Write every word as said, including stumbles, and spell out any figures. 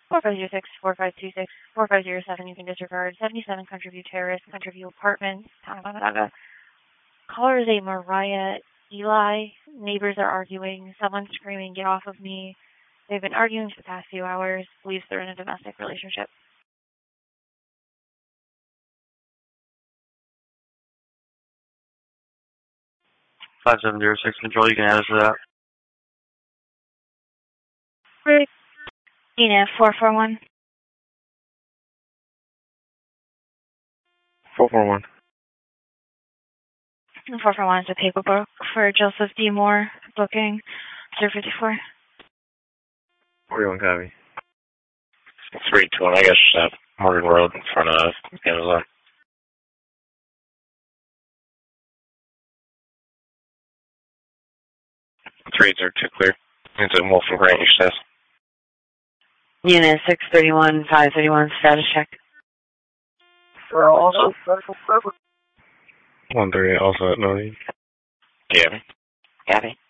four five zero six, four five two six, four five zero seven, you can disregard. seventy-seven Country View Terrace, Country View Apartments, Town of Onondaga. Caller is a Mariah Eli. Neighbors are arguing. Someone's screaming, "Get off of me." They've been arguing for the past few hours. Believes they're in a domestic relationship. five seven zero six Control, you can add us to that. Rick, Ina, four four one. four four one. four four one is a paper book for Joseph D. Moore, booking zero fifty-four. forty-one copy. three two one, I guess, uh, Morgan Road in front of Amazon. Trades are too clear. It's a Wolf and Grant, you says. Unit six thirty-one, five thirty-one, status check. For also, one thirty, also at no need. Gabby. Gabby.